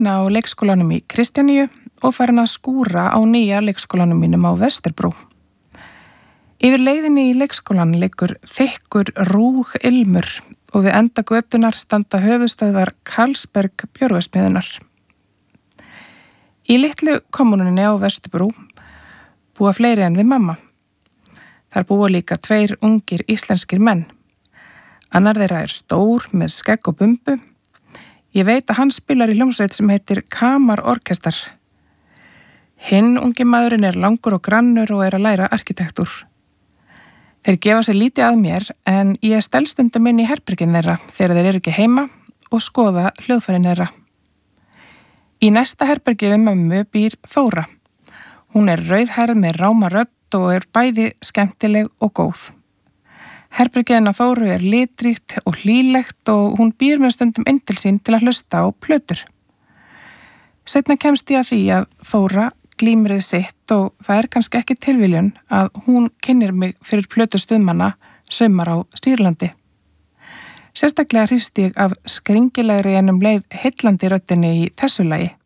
vinna á leikskólanum í Kristjaníu og farin að skúra á nýja leikskólanum mínum á Vesturbrú. Yfir leiðinni í leikskólan liggur þykkur rúg ilmur og við enda götunar standa höfuðstöðvar Carlsberg bjórverksmiðjunnar. Í litlu kommununni á Vesturbrú búa fleiri en við mamma. Þar búa líka 2 ungir íslenskir menn. Annar þeirra er stór með skegg og bumbu. Ég veit að hann spilar í hljómsveit sem heitir Kammarorkestar. Hinn ungi maðurinn er langur og grannur og er að læra arkitektúr. Þeir gefa sér lítið að mér en ég stel stundum inn í herbergin þeirra þegar þeir eru ekki heima og skoða hljóðfærin þeirra. Í næsta herbergi við mömmu býr Þóra. Hún er rauðhærð með ráma rödd og er bæði skemmtileg og góð. Herbergið hennar Þóru er litríkt og hlýlegt og hún býr með stundum inn til sín til að hlusta á plötur. Seinna kemst ég að því að Þóra glímir við sitt og það er kannski ekki tilviljun að hún kynnir mig fyrir plötustuðmanna saumar á Sýrlandi. Sérstaklega hrífst ég af skringilegri en leið heillandi röddinni í þessu lagi.